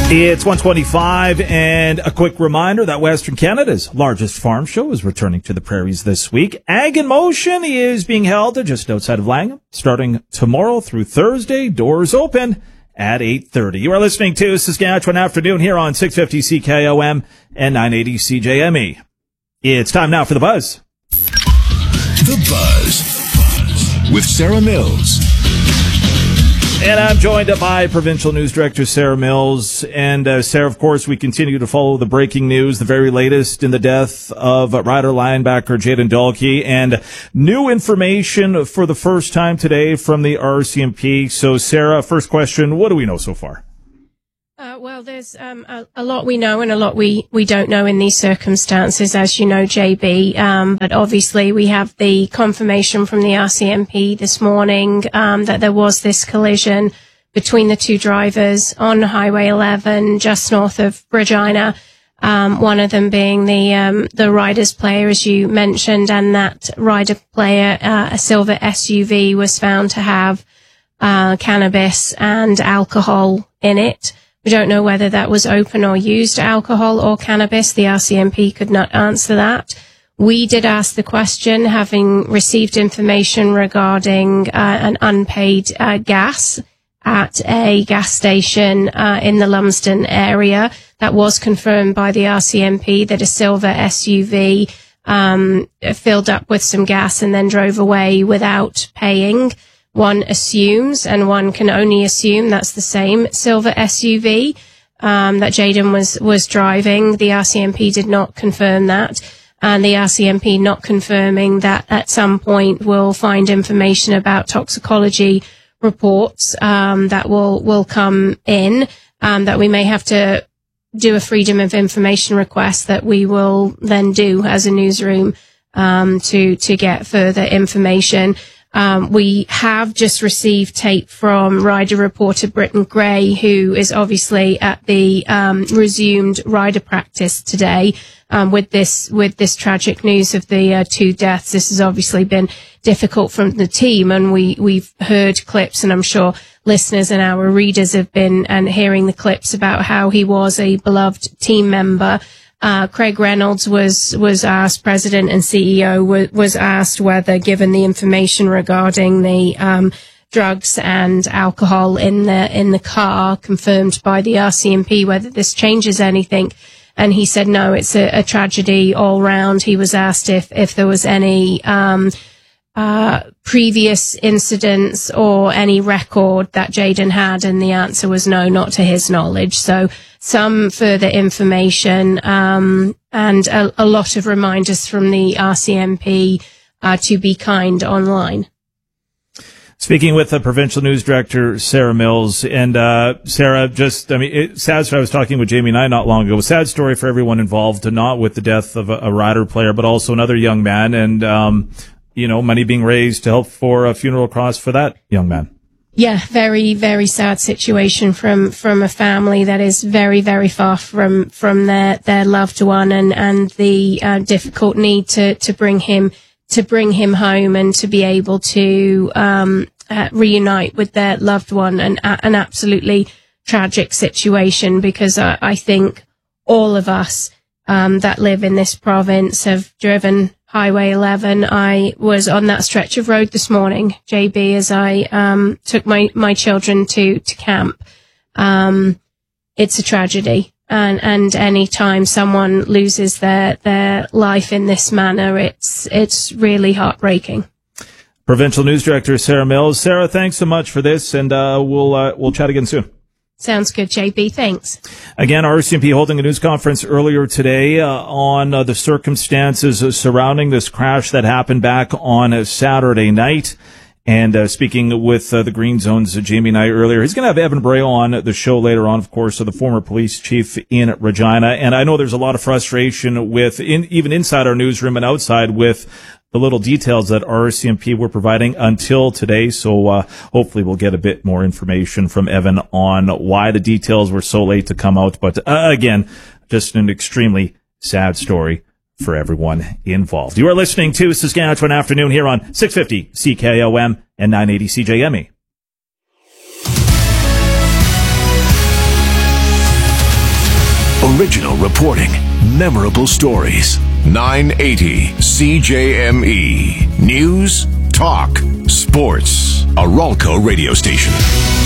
It's 1:25, and a quick reminder that Western Canada's largest farm show is returning to the prairies this week. Ag in Motion is being held just outside of Langham, starting tomorrow through Thursday. Doors open at 8:30. You are listening to Saskatchewan Afternoon here on 650 CKOM and 980 CJME. It's time now for The Buzz. The Buzz with Sarah Mills. And I'm joined by Provincial News Director Sarah Mills. And Sarah, of course, we continue to follow the breaking news, the very latest in the death of Rider linebacker Jayden Dalkey, and new information for the first time today from the RCMP. So, Sarah, first question, what do we know so far? Well, there's a lot we know and a lot we don't know in these circumstances, as you know, JB. But obviously we have the confirmation from the RCMP this morning that there was this collision between the two drivers on Highway 11 just north of Regina. One of them being the Riders player, as you mentioned, and that Rider player, a silver SUV, was found to have cannabis and alcohol in it. We don't know whether that was open or used alcohol or cannabis. The RCMP could not answer that. We did ask the question, having received information regarding an unpaid gas at a gas station in the Lumsden area. That was confirmed by the RCMP that a silver SUV filled up with some gas and then drove away without paying. One assumes, and one can only assume, that's the same silver SUV that Jayden was driving. The RCMP did not confirm that, and the RCMP not confirming that at some point we'll find information about toxicology reports that will come in, that we may have to do a freedom of information request that we will then do as a newsroom to get further information. We have just received tape from Rider reporter Britton Gray, who is obviously at the resumed Rider practice today with this tragic news of the two deaths. This has obviously been difficult from the team, and we've heard clips, and I'm sure listeners and our readers have been hearing the clips about how he was a beloved team member. Craig Reynolds was asked, President and CEO, was asked whether, given the information regarding the drugs and alcohol in the car confirmed by the RCMP, whether this changes anything. And he said no, it's a tragedy all round. He was asked if there was any previous incidents or any record that Jayden had, and the answer was no, not to his knowledge. So some further information and a lot of reminders from the RCMP to be kind online. Speaking with the Provincial News Director, Sarah Mills. And Sarah, it's sad. I was talking with Jamie and I not long ago. A sad story for everyone involved, not with the death of a Rider player, but also another young man. And money being raised to help for a funeral cost for that young man. Yeah, very, very sad situation from a family that is very, very far from their loved one, and the difficult need to bring him home and to be able to reunite with their loved one. And an absolutely tragic situation, because I think all of us that live in this province have driven Highway 11. I was on that stretch of road this morning, JB, as I took my children to camp. It's a tragedy, and any time someone loses their life in this manner, it's really heartbreaking. Provincial News Director Sarah Mills. Sarah, thanks so much for this, and we'll chat again soon. Sounds good, JB. Thanks. Again, RCMP holding a news conference earlier today on the circumstances surrounding this crash that happened back on Saturday night. And speaking with the Green Zone's Jamie and I earlier, he's going to have Evan Bray on the show later on, of course, the former police chief in Regina. And I know there's a lot of frustration with, even inside our newsroom and outside, with the little details that RCMP were providing until today. So hopefully we'll get a bit more information from Evan on why the details were so late to come out. But again, just an extremely sad story for everyone involved. You are listening to Saskatchewan Afternoon here on 650 CKOM and 980 CJME. Original reporting, memorable stories. 980 CJME. News, talk, sports. A Ralco radio station.